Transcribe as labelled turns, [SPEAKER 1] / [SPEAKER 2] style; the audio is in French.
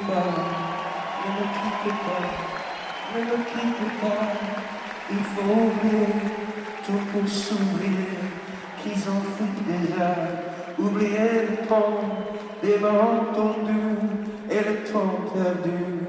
[SPEAKER 1] pas, ne me quitte pas, ne me quitte pas. Il faut oublier tout pour s'oublier, qu'ils ont fui déjà. Oublier le temps des vents tendus et le temps perdu.